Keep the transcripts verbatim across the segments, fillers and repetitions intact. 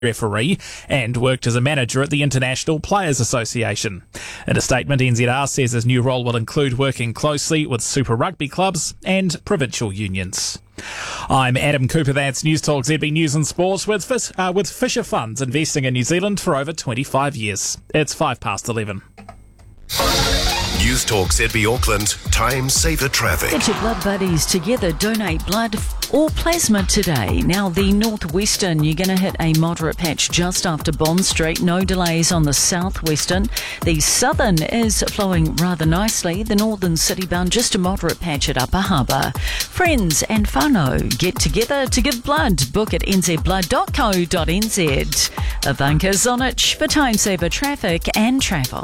referee and worked as a manager at the International Players Association. In a statement, N Z R says his new role will include working closely with Super Rugby clubs and provincial unions. I'm Adam Cooper, that's News Talk Z B News and Sport, with, Fish, uh, with Fisher Funds investing in New Zealand for over twenty-five years. It's five past eleven. News Talk Z B Auckland, time saver traffic. Get your blood buddies together, donate blood or plasma today. Now the northwestern, you're going to hit a moderate patch just after Bond Street. No delays on the southwestern. The southern is flowing rather nicely. The northern city bound, just a moderate patch at Upper Harbour. Friends and whānau, get together to give blood. Book at n z blood dot co dot n z. Ivanka Zonic for time saver traffic and travel.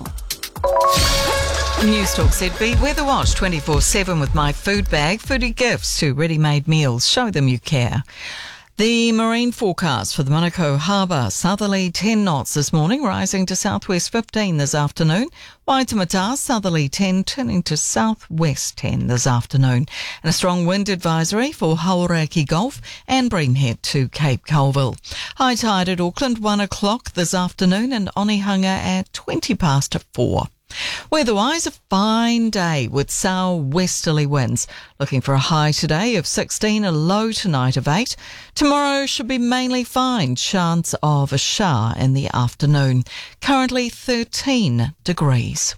News Talk Z B Weather Watch twenty-four seven with My Food Bag. Foodie gifts to ready-made meals. Show them you care. The marine forecast for the Manukau Harbour. Southerly ten knots this morning, rising to southwest fifteen this afternoon. Waitemata, southerly ten, turning to southwest ten this afternoon. And a strong wind advisory for Hauraki Gulf and Breamhead to Cape Colville. High tide at Auckland, one o'clock this afternoon, and Onehunga at twenty past four. Weather-wise, a fine day with south-westerly winds. Looking for a high today of sixteen, a low tonight of eight. Tomorrow should be mainly fine, chance of a shower in the afternoon. Currently thirteen degrees.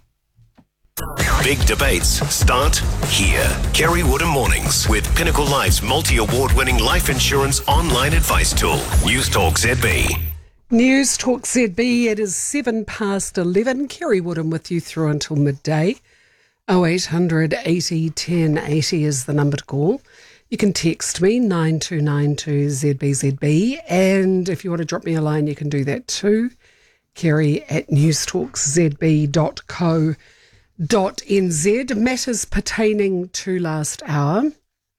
Big debates start here. Kerry Woodham Mornings with Pinnacle Life's multi-award-winning life insurance online advice tool. News Talk Z B. News Talk Z B, it is seven past eleven. Kerry Woodham with you through until midday. oh eight hundred eighty ten eighty is the number to call. You can text me nine two nine two Z B Z B, and if you want to drop me a line, you can do that too. Kerry at news talk z b dot co dot n z. Matters pertaining to last hour.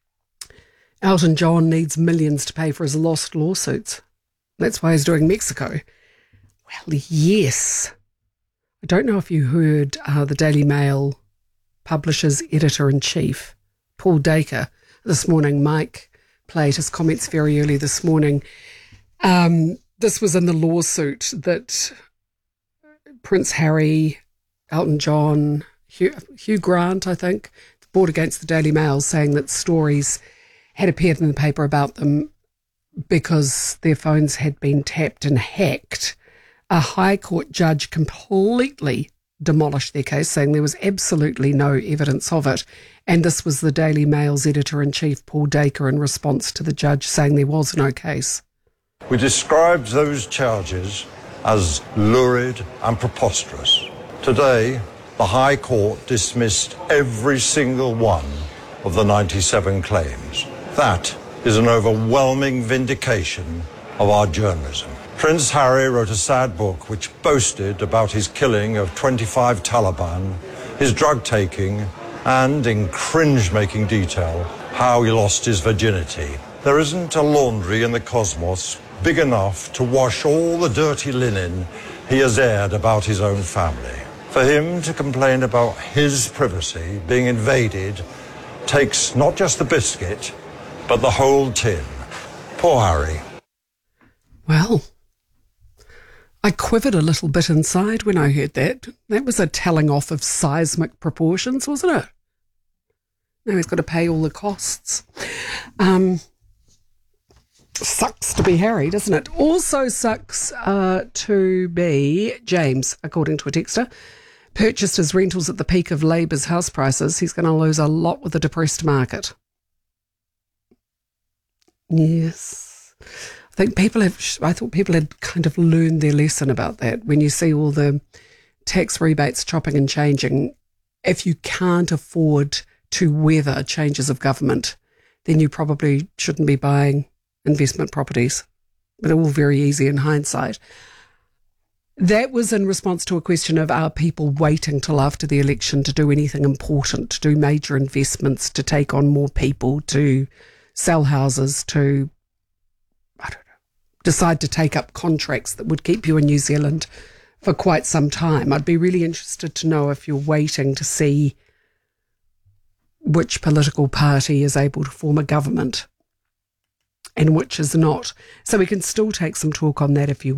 Elton John needs millions to pay for his lost lawsuits. That's why he's doing Mexico. Well, yes. I don't know if you heard uh, the Daily Mail publisher's editor-in-chief, Paul Dacre, this morning. Mike played his comments very early this morning. Um, this was in the lawsuit that Prince Harry, Elton John, Hugh, Hugh Grant, I think, brought against the Daily Mail, saying that stories had appeared in the paper about them because their phones had been tapped and hacked. A High Court judge completely demolished their case, saying there was absolutely no evidence of it. And this was the Daily Mail's editor-in-chief, Paul Dacre, in response to the judge saying there was no case. We described those charges as lurid and preposterous. Today, the High Court dismissed every single one of the ninety-seven claims. That is an overwhelming vindication of our journalism. Prince Harry wrote a sad book which boasted about his killing of twenty-five Taliban, his drug taking, and, in cringe-making detail, how he lost his virginity. There isn't a laundry in the cosmos big enough to wash all the dirty linen he has aired about his own family. For him to complain about his privacy being invaded takes not just the biscuit, but the whole tin. Poor Harry. Well, I quivered a little bit inside when I heard that. That was a telling off of seismic proportions, wasn't it? Now he's got to pay all the costs. Um, sucks to be Harry, doesn't it? Also sucks uh, to be James, according to a texter. Purchased his rentals at the peak of Labour's house prices. He's going to lose a lot with the depressed market. Yes. I think people have, I thought people had kind of learned their lesson about that. When you see all the tax rebates chopping and changing, if you can't afford to weather changes of government, then you probably shouldn't be buying investment properties. But all very easy in hindsight. That was in response to a question of, are people waiting till after the election to do anything important, to do major investments, to take on more people, to sell houses, to, I don't know, decide to take up contracts that would keep you in New Zealand for quite some time. I'd be really interested to know if you're waiting to see which political party is able to form a government and which is not. So we can still take some talk on that if you